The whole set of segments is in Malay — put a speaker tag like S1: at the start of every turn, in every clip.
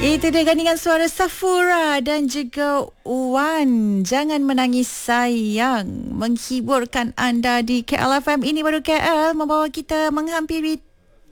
S1: Itu dia gandingan suara Safura dan juga Wan. Jangan menangis sayang. Menghiburkan anda di KLFM. Ini baru KL membawa kita menghampiri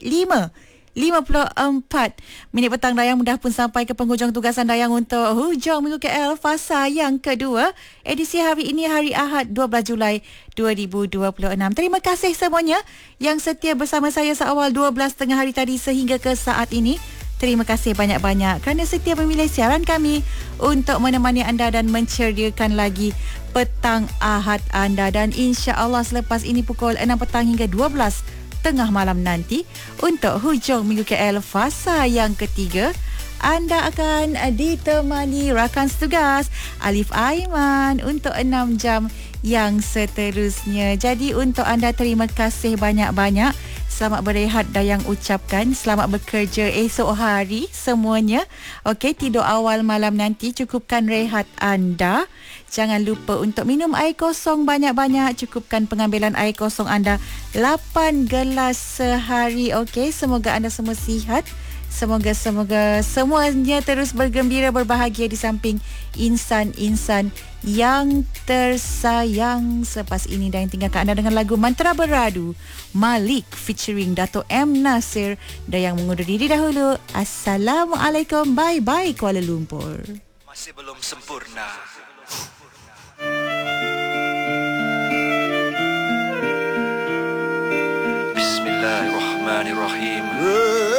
S1: 54 minit petang. Dayang mudah pun sampai ke penghujung tugasan Dayang untuk hujung minggu KL fasa yang kedua. Edisi hari ini hari Ahad 12 Julai 2026. Terima kasih semuanya yang setia bersama saya seawal 12 tengah hari tadi sehingga ke saat ini. Terima kasih banyak-banyak kerana setia memilih siaran kami untuk menemani anda dan menceriakan lagi petang Ahad anda. Dan insya-Allah selepas ini pukul 6 petang hingga 12 tengah malam nanti untuk hujung minggu KL fasa yang ketiga, anda akan ditemani rakan setugas Alif Aiman untuk 6 jam yang seterusnya. Jadi untuk anda terima kasih banyak-banyak. Selamat berehat Dayang ucapkan. Selamat bekerja esok hari semuanya. Okey, tidur awal malam nanti. Cukupkan rehat anda. Jangan lupa untuk minum air kosong banyak-banyak. Cukupkan pengambilan air kosong anda 8 gelas sehari. Okey, semoga anda semua sihat. Semoga semuanya terus bergembira, berbahagia di samping insan-insan yang tersayang. Selepas ini dan tinggalkan anda dengan lagu Mantra Beradu Malik featuring Dato' M. Nasir. Dan yang mengundur diri dahulu. Assalamualaikum. Bye-bye Kuala Lumpur.
S2: Masih belum sempurna. Bismillahirrahmanirrahim.